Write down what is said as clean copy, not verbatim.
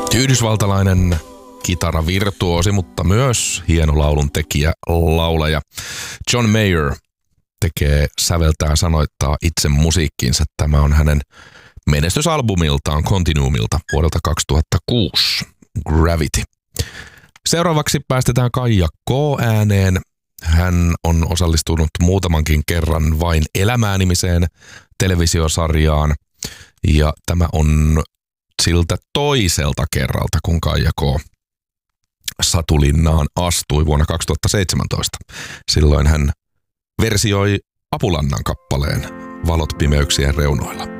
Yhdysvaltalainen kitaravirtuosi, mutta myös hieno lauluntekijä, laulaja John Mayer tekee, säveltää, sanoittaa itse musiikkiinsa. Tämä on hänen menestysalbumiltaan Continuumilta vuodelta 2006, Gravity. Seuraavaksi päästetään Kaija K. ääneen. Hän on osallistunut muutamankin kerran Vain elämää-nimiseen televisiosarjaan. Ja tämä on siltä toiselta kerralta, kun Kaija K. Satulinnaan astui vuonna 2017. Silloin hän versioi Apulannan kappaleen Valot pimeyksien reunoilla.